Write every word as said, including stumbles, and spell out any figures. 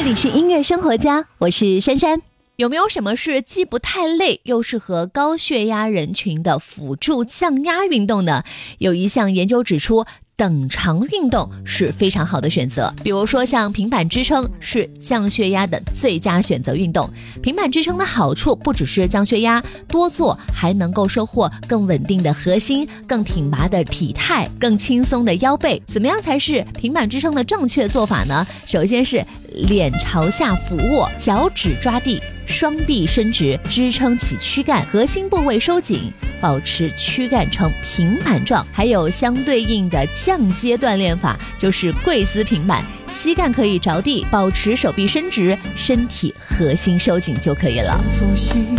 里是音乐生活家，我是珊珊。 有没有什么是既不太累又适合高血压人群的辅助降压运动呢？有一项研究指出，等长运动是非常好的选择，比如说像平板支撑是降血压的最佳选择运动。平板支撑的好处不只是降血压，多做还能够收获更稳定的核心、更挺拔的体态、更轻松的腰背。怎么样才是平板支撑的正确做法呢？首先是脸朝下俯卧，脚趾抓地，双臂伸直，支撑起躯干，核心部位收紧，保持躯干呈平板状。还有相对应的降阶锻炼法，就是跪姿平板，膝盖可以着地，保持手臂伸直，身体核心收紧就可以了。 深呼吸，